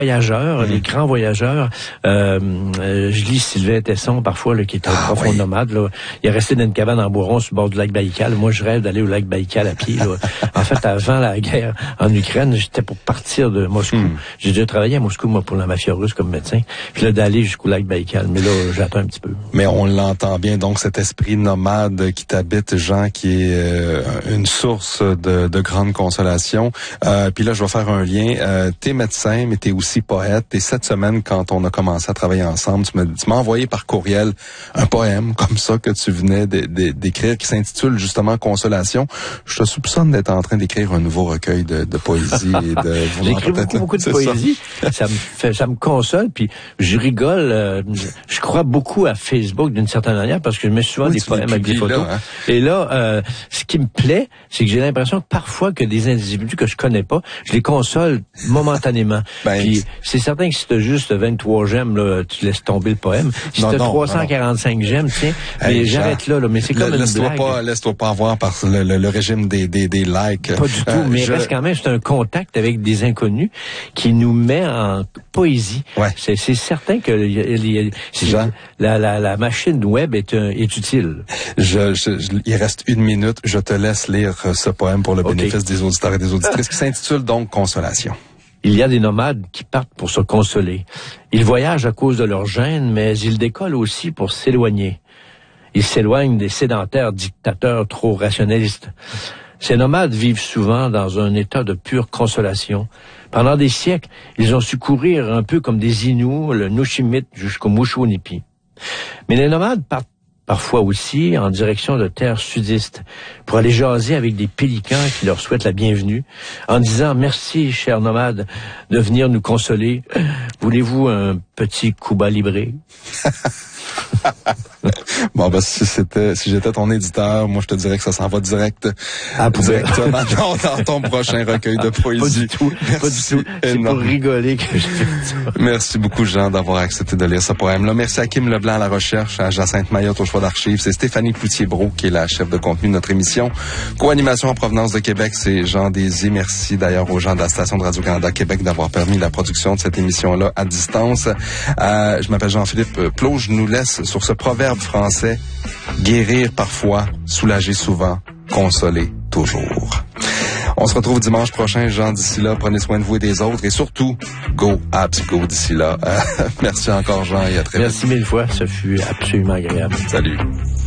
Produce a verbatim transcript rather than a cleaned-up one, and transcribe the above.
voyageurs, les grands voyageurs. Euh, euh, je lis Sylvain Tesson, parfois, là, qui est un ah, profond oui. nomade. Là. Il est resté dans une cabane en Boiron, sur le bord du lac Baïkal. Moi, je rêve d'aller au lac Baïkal à pied. Là. En fait, avant la guerre en Ukraine, j'étais pour partir de Moscou. Hmm. J'ai déjà travaillé à Moscou, moi, pour la mafia russe comme médecin. Puis là, d'aller jusqu'au lac Baïkal. Mais là, j'attends un petit peu. Mais on l'entend bien, donc, cet esprit nomade qui t'habite, Jean, qui est euh, une source de, de grande consolation. Euh, puis là, je vais faire un lien. Euh, t'es médecin, mais t'es aussi poète. Et cette semaine, quand on a commencé à travailler ensemble, tu m'as, tu m'as envoyé par courriel un poème comme ça que tu venais de, de, d'écrire, qui s'intitule justement Consolation. Je te soupçonne d'être en train d'écrire un nouveau recueil de, de poésie. Et de J'écris beaucoup, beaucoup de poésie. Ça. ça me fait, ça me console. Puis je rigole. Euh, je crois beaucoup à Facebook d'une certaine manière parce que je mets souvent oui, des poèmes avec des photos. Là, hein? Et là, euh, ce qui me plaît, c'est que j'ai l'impression que parfois que des individus que je connais pas, je les console momentanément. Ben, puis c'est certain que si t'as juste vingt-trois j'aime, là, tu laisses tomber le poème. Si non, t'as non, trois cent quarante-cinq non. j'aime, tiens, mais hey, j'arrête là, là. Mais c'est comme laisse une blague. Pas, laisse-toi pas avoir par le, le, le régime des, des, des likes. Pas du tout, euh, mais je... reste quand même, c'est un contact avec des inconnus qui nous met en poésie. Ouais. C'est, c'est certain que y a, y a, Jean, la, la, la machine web est, euh, est utile. Je, je, je, il reste une minute. Je te laisse lire ce poème pour le okay. bénéfice des auditeurs et des auditrices qui s'intitule donc Consolation. Il y a des nomades qui partent pour se consoler. Ils voyagent à cause de leur gêne, mais ils décollent aussi pour s'éloigner. Ils s'éloignent des sédentaires dictateurs trop rationalistes. Ces nomades vivent souvent dans un état de pure consolation. Pendant des siècles, ils ont su courir un peu comme des Inuits, le Nushimit jusqu'au Mushunipi. Mais les nomades partent parfois aussi en direction de terres sudistes, pour aller jaser avec des pélicans qui leur souhaitent la bienvenue, en disant « Merci, chers nomades, de venir nous consoler. Voulez-vous un petit Cuba Libre ?» Bon, ben, si c'était, si j'étais ton éditeur, moi, je te dirais que ça s'en va direct, ah, directement dans, dans ton prochain recueil de poésie. Pas du tout. Merci. Pas du tout. C'est pour rigoler que je fais ça. Merci beaucoup, Jean, d'avoir accepté de lire ce poème-là. Merci à Kim Leblanc à la recherche, à Jacinthe Mayotte au choix d'archives. C'est Stéphanie Cloutier-Brault qui est la chef de contenu de notre émission. Co-animation en provenance de Québec, c'est Jean Désy. Merci d'ailleurs aux gens de la station de Radio-Canada Québec d'avoir permis la production de cette émission-là à distance. Euh, je m'appelle Jean-Philippe Plot. Je nous laisse sur ce proverbe français. Guérir parfois, soulager souvent, consoler toujours. On se retrouve dimanche prochain, Jean. D'ici là, prenez soin de vous et des autres. Et surtout, go, abs, go d'ici là. Euh, merci encore, Jean, et à très vite. Merci mille fois. Ça fut absolument agréable. Salut.